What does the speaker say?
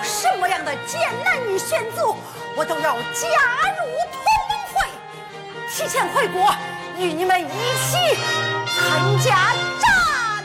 什么样的艰难与险阻，我都要加入同盟会，提前回国，与你们一起参加战。